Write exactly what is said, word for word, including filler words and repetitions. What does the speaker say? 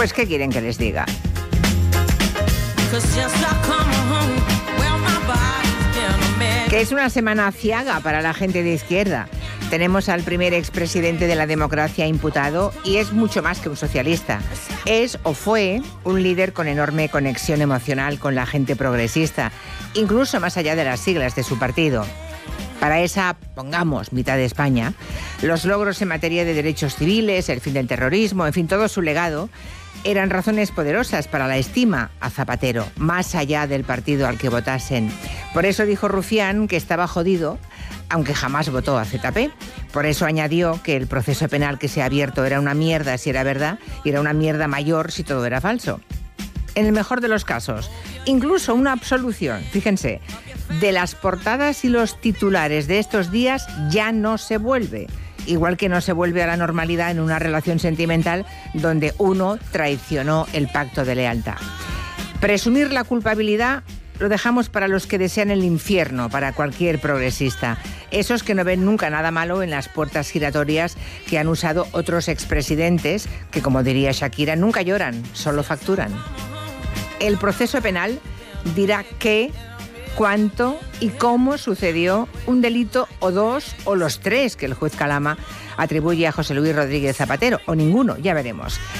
Pues, ¿qué quieren que les diga? Que es una semana aciaga para la gente de izquierda. Tenemos al primer expresidente de la democracia imputado y es mucho más que un socialista. Es o fue un líder con enorme conexión emocional con la gente progresista, incluso más allá de las siglas de su partido. Para esa, pongamos, mitad de España, los logros en materia de derechos civiles, el fin del terrorismo, en fin, todo su legado, eran razones poderosas para la estima a Zapatero, más allá del partido al que votasen. Por eso dijo Rufián que estaba jodido, aunque jamás votó a Z P. Por eso añadió que el proceso penal que se ha abierto era una mierda si era verdad y era una mierda mayor si todo era falso. En el mejor de los casos, incluso una absolución, fíjense, de las portadas y los titulares de estos días ya no se vuelve. Igual que no se vuelve a la normalidad en una relación sentimental donde uno traicionó el pacto de lealtad. Presumir la culpabilidad lo dejamos para los que desean el infierno, para cualquier progresista. Esos que no ven nunca nada malo en las puertas giratorias que han usado otros expresidentes que, como diría Shakira, nunca lloran, solo facturan. El proceso penal dirá qué, cuánto y cómo sucedió un delito o dos o los tres que el juez Calama atribuye a José Luis Rodríguez Zapatero, o ninguno, ya veremos.